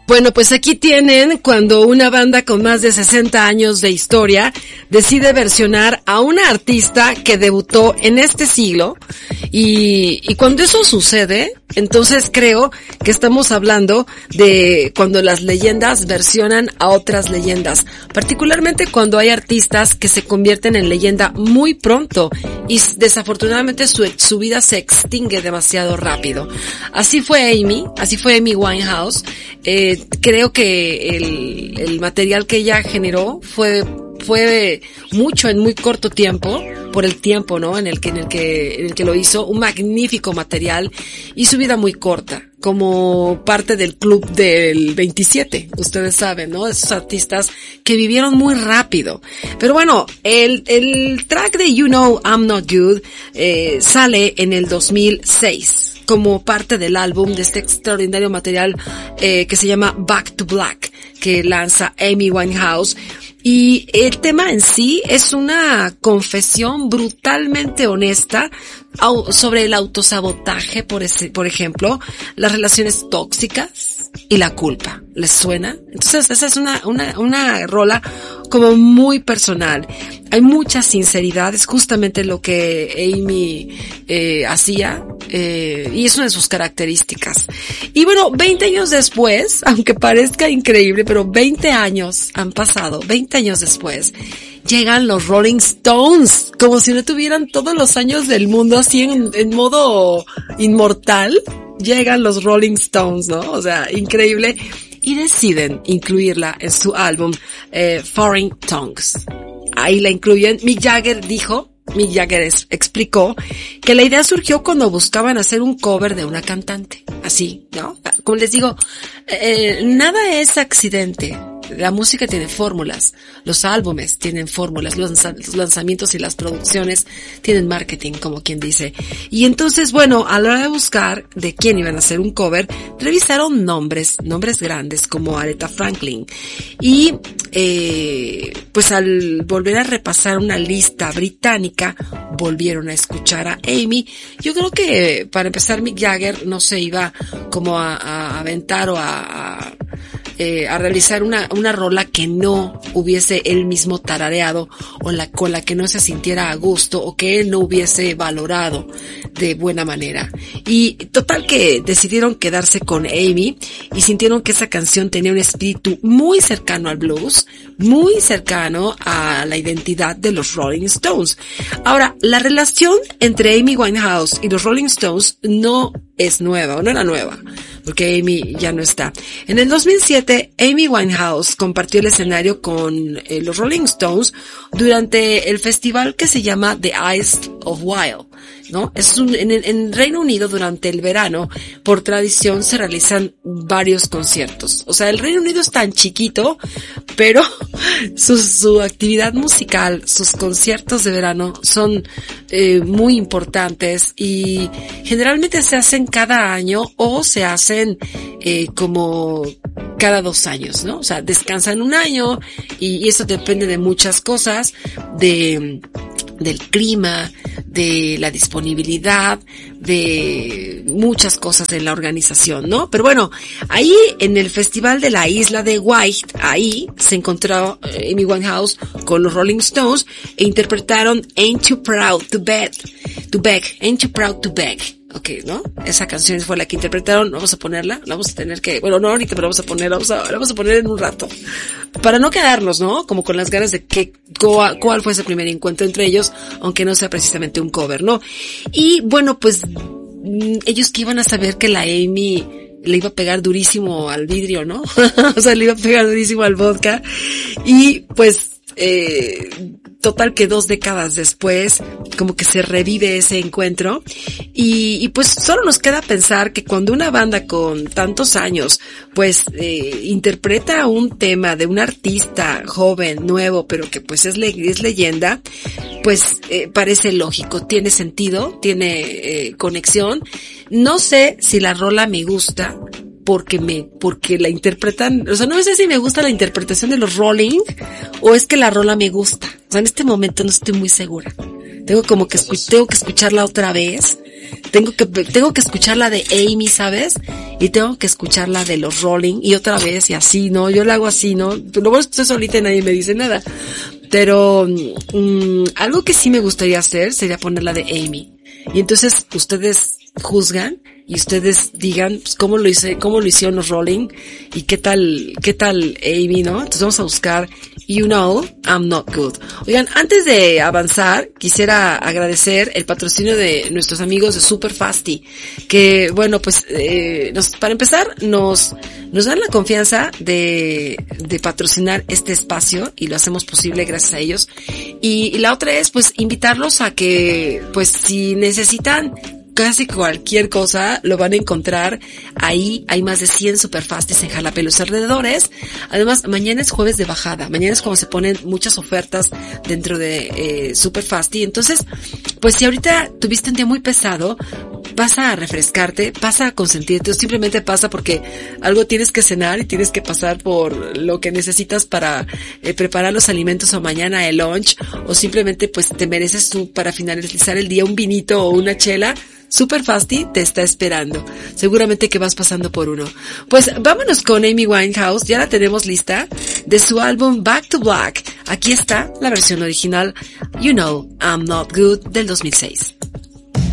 Bueno, pues aquí tienen cuando una banda con más de 60 años de historia decide versionar a una artista que debutó en este siglo y cuando eso sucede, entonces creo que estamos hablando de cuando las leyendas versionan a otras leyendas, particularmente cuando hay artistas que se convierten en leyenda muy pronto y desafortunadamente su vida se extingue demasiado rápido. Así fue Amy Winehouse. Creo que el material que ella generó fue mucho en muy corto tiempo, por el tiempo, ¿no? En el que lo hizo, un magnífico material y su vida muy corta, como parte del club del 27, ustedes saben, ¿no? Esos artistas que vivieron muy rápido. Pero bueno, el track de You Know I'm Not Good, sale en el 2006. Como parte del álbum de este extraordinario material que se llama Back to Black, que lanza Amy Winehouse. Y el tema en sí es una confesión brutalmente honesta sobre el autosabotaje, por ejemplo, las relaciones tóxicas y la culpa. ¿Les suena? Entonces esa es una rola como muy personal. Hay mucha sinceridad, es justamente lo que Amy hacía, y es una de sus características. Y bueno, 20 años después, aunque parezca increíble, pero 20 años han pasado, 20 años después, llegan los Rolling Stones, como si no tuvieran todos los años del mundo así en modo inmortal. Llegan los Rolling Stones, ¿no? O sea, increíble. Y deciden incluirla en su álbum Foreign Tongues. Ahí la incluyen. Mick Jagger explicó que la idea surgió cuando buscaban hacer un cover de una cantante. Así, ¿no? Como les digo, nada es accidente. La música tiene fórmulas, los álbumes tienen fórmulas, los lanzamientos y las producciones tienen marketing, como quien dice. Y entonces, bueno, a la hora de buscar de quién iban a hacer un cover, revisaron nombres grandes como Aretha Franklin. Y, pues al volver a repasar una lista británica, volvieron a escuchar a Amy. Yo creo que, para empezar, Mick Jagger no se iba como a aventar o a realizar una rola que no hubiese él mismo tarareado o con la que no se sintiera a gusto o que él no hubiese valorado de buena manera. Y total que decidieron quedarse con Amy y sintieron que esa canción tenía un espíritu muy cercano al blues, muy cercano a la identidad de los Rolling Stones. Ahora, la relación entre Amy Winehouse y los Rolling Stones no es nueva, o no era nueva, porque Amy ya no está. En el 2007, Amy Winehouse compartió el escenario con los Rolling Stones durante el festival que se llama The Isle of Wight, ¿no? En Reino Unido, durante el verano, por tradición se realizan varios conciertos. O sea, el Reino Unido es tan chiquito, pero su actividad musical, sus conciertos de verano son muy importantes y generalmente se hacen cada año o se hacen como cada 2 años, ¿no? O sea, descansan un año y eso depende de muchas cosas, del clima, de la disponibilidad, de muchas cosas en la organización, ¿no? Pero bueno, ahí en el festival de la isla de Wight, ahí se encontró Amy Winehouse con los Rolling Stones e interpretaron Ain't Too Proud to Beg, Ain't Too Proud to Beg. Okay, ¿no? Esa canción fue la que interpretaron. Vamos a ponerla. Vamos a tener que, bueno, no ahorita, pero vamos a poner en un rato. Para no quedarnos, ¿no? Como con las ganas de cuál fue ese primer encuentro entre ellos, aunque no sea precisamente un cover, ¿no? Y bueno, pues, ellos que iban a saber que la Amy le iba a pegar durísimo al vidrio, ¿no? O sea, le iba a pegar durísimo al vodka. Y pues, total que 2 décadas después, como que se revive ese encuentro y pues solo nos queda pensar que cuando una banda con tantos años pues interpreta un tema de un artista joven, nuevo, pero que pues es leyenda, pues parece lógico, tiene sentido, tiene conexión. No sé si la rola me gusta porque la interpretan, o sea, no sé si me gusta la interpretación de los Rolling o es que la rola me gusta. O sea, en este momento no estoy muy segura. tengo que escucharla otra vez. Tengo que escuchar la de Amy, ¿sabes? Y tengo que escuchar la de los Rolling y otra vez y así, ¿no? Yo la hago así, ¿no? Luego estoy solita y nadie me dice nada. Pero algo que sí me gustaría hacer sería poner la de Amy. Y entonces ustedes juzgan y ustedes digan pues, cómo lo hicieron los Rolling y qué tal Amy, ¿no? Entonces vamos a buscar You Know I'm Not Good. Oigan, antes de avanzar, quisiera agradecer el patrocinio de nuestros amigos de Super Fasty, que bueno, pues para empezar nos dan la confianza de patrocinar este espacio y lo hacemos posible gracias a ellos. Y la otra es pues invitarlos a que pues si necesitan casi cualquier cosa lo van a encontrar ahí. Hay más de 100 Superfastis en Jalapa y los alrededores. Además, mañana es jueves de bajada. Mañana es cuando se ponen muchas ofertas dentro de Superfasti. Entonces, pues si ahorita tuviste un día muy pesado, pasa a refrescarte, pasa a consentirte, o simplemente pasa porque algo tienes que cenar y tienes que pasar por lo que necesitas para preparar los alimentos o mañana el lunch, o simplemente pues te mereces tú para finalizar el día un vinito o una chela. Superfasti te está esperando. Seguramente que vas pasando por uno. Pues vámonos con Amy Winehouse. Ya la tenemos lista. De su álbum Back to Black. Aquí está la versión original You Know I'm Not Good del 2006.